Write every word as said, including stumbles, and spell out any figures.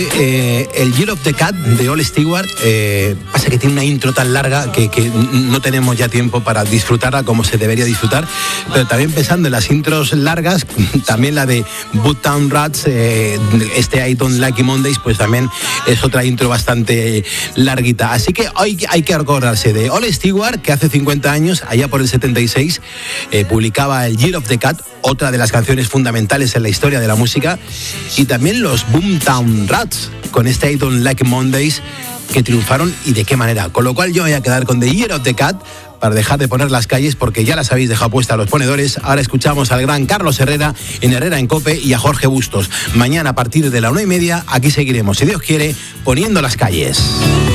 Eh, el Year of the Cat de Ole Stewart eh, pasa que tiene una intro tan larga que, que no tenemos ya tiempo para disfrutarla como se debería disfrutar, pero también pensando en las intros largas, también la de Boomtown Rats, eh, este I Don't Like Mondays, pues también es otra intro bastante larguita, así que hoy hay que acordarse de Ole Stewart, que hace cincuenta años, allá por el setenta y seis, eh, publicaba el Year of the Cat, otra de las canciones fundamentales en la historia de la música, y también los Boomtown Rats con este I Don't Like Mondays, que triunfaron y de qué manera. Con lo cual yo voy a quedar con The Year of the Cat para dejar de poner las calles, porque ya las habéis dejado puestas los ponedores. Ahora escuchamos al gran Carlos Herrera en Herrera en Cope y a Jorge Bustos. Mañana a partir de la una y media aquí seguiremos, si Dios quiere, poniendo las calles.